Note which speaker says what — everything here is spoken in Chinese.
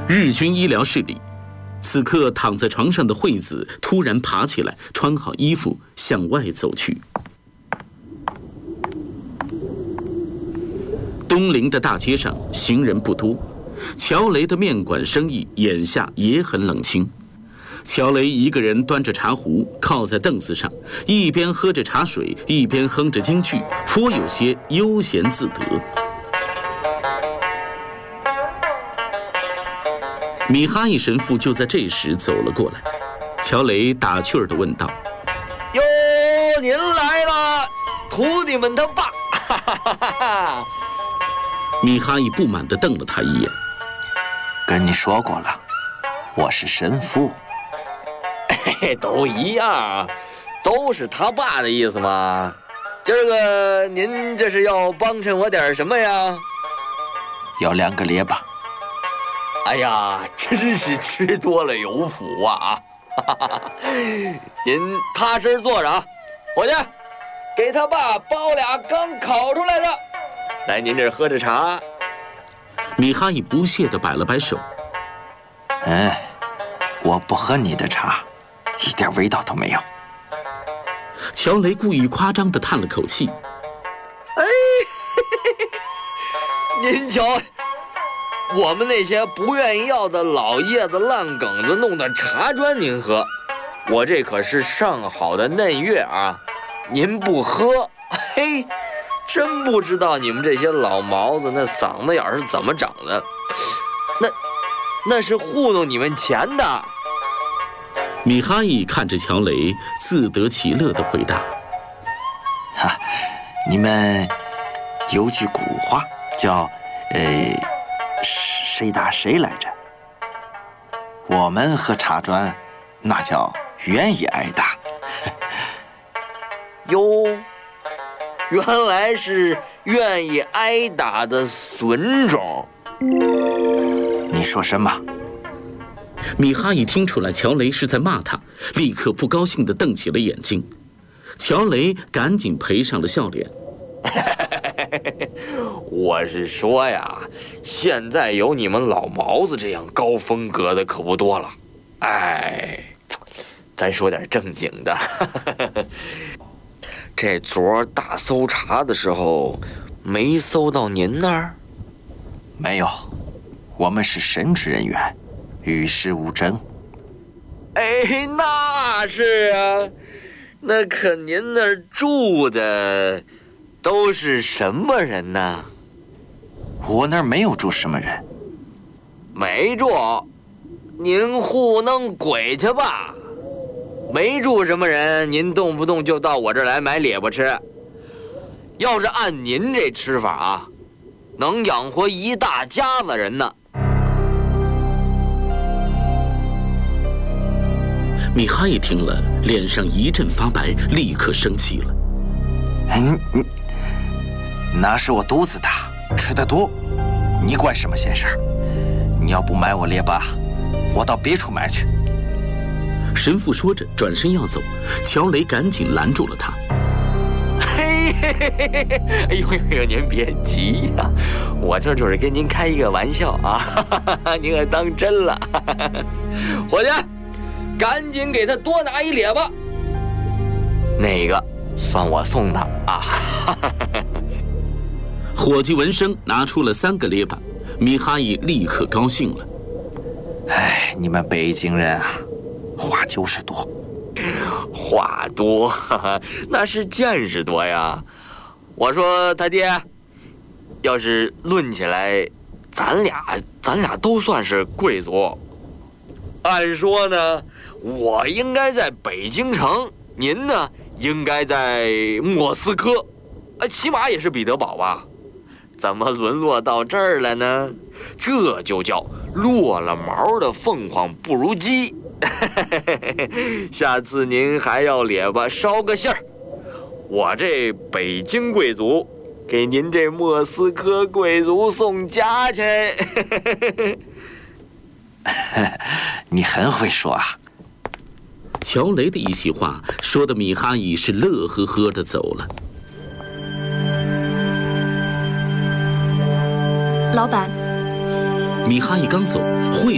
Speaker 1: 日军医疗室里，此刻躺在床上的惠子突然爬起来，穿好衣服向外走去。东陵的大街上行人不多，乔雷的面馆生意眼下也很冷清。乔雷一个人端着茶壶靠在凳子上，一边喝着茶水，一边哼着京剧，颇有些悠闲自得。米哈伊神父就在这时走了过来，乔雷打趣儿地问道：“
Speaker 2: 哟，您来了，徒弟们他爸！”哈哈哈哈哈！
Speaker 1: 米哈伊不满地瞪了他一眼：“
Speaker 3: 跟你说过了，我是神父。”
Speaker 2: 嘿，都一样，都是他爸的意思嘛。今儿个您这是要帮衬我点什么呀？
Speaker 3: 要2个列巴。
Speaker 2: 哎呀，真是吃多了有福啊！您踏实坐着啊，伙计，给他爸包俩刚烤出来的，来您这喝着茶。
Speaker 1: 米哈伊不屑地摆了摆手：“
Speaker 3: 我不喝你的茶，一点味道都没有。”
Speaker 1: 乔雷故意夸张地叹了口气：“
Speaker 2: 哎，您瞧，我们那些不愿意要的老叶子烂梗子弄的茶砖您喝，我这可是上好的嫩月啊，您不喝，嘿，真不知道你们这些老毛子那嗓子眼是怎么长的，那是糊弄你们钱的。”
Speaker 1: 米哈伊看着乔雷，自得其乐地回答：“
Speaker 3: 你们有句古话叫谁打谁来着？我们喝茶砖，那叫愿意挨打。”
Speaker 2: 哟，原来是愿意挨打的损种。
Speaker 3: 你说什么？
Speaker 1: 米哈伊听出来乔雷是在骂他，立刻不高兴地瞪起了眼睛。乔雷赶紧赔上了笑脸：“
Speaker 2: 我是说呀，现在有你们老毛子这样高风格的可不多了。哎，咱说点正经的。这昨儿大搜查的时候，没搜到您那儿？”“
Speaker 3: 没有，我们是神职人员，与世无争。”“
Speaker 2: 哎，那是啊，那可您那儿住的都是什么人呢？”“
Speaker 3: 我那儿没有住什么人。”“
Speaker 2: 没住？您糊弄鬼去吧！没住什么人，您动不动就到我这儿来买列巴吃。要是按您这吃法啊，能养活一大家子人呢。”
Speaker 1: 米哈伊听了，脸上一阵发白，立刻生气了：“
Speaker 3: 那是我肚子大，吃得多，你管什么闲事儿？你要不买我列巴，我到别处买去。”
Speaker 1: 神父说着转身要走，乔雷赶紧拦住了他：“
Speaker 2: 嘿嘿嘿嘿嘿，哎呦，您别急呀，我这就是跟您开一个玩笑啊，您可当真了。伙计，赶紧给他多拿一列巴，那个算我送的啊。”
Speaker 1: 伙计闻声拿出了3个列巴，米哈伊立刻高兴了：“
Speaker 3: 哎，你们北京人啊，话就是多。”“
Speaker 2: 话多，那是见识多呀。我说他爹，要是论起来，咱俩都算是贵族。按说呢，我应该在北京城，您呢应该在莫斯科，起码也是彼得堡吧？怎么沦落到这儿了呢？这就叫落了毛的凤凰不如鸡。下次您还要列巴，捎个信儿，我这北京贵族给您这莫斯科贵族送家去。”
Speaker 3: 你很会说啊。
Speaker 1: 乔雷的一席话说的米哈伊是乐呵呵地走了。
Speaker 4: 老板，
Speaker 1: 米哈伊刚走，惠